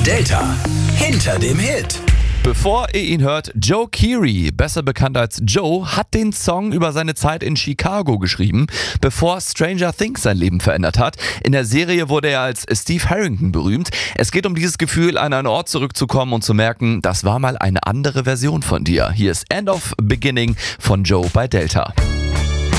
Delta hinter dem Hit. Bevor ihr ihn hört, Joe Keery, besser bekannt als Joe, hat den Song über seine Zeit in Chicago geschrieben, bevor Stranger Things sein Leben verändert hat. In der Serie wurde er als Steve Harrington berühmt. Es geht um dieses Gefühl, an einen Ort zurückzukommen und zu merken, das war mal eine andere Version von dir. Hier ist End of Beginning von Joe bei Delta.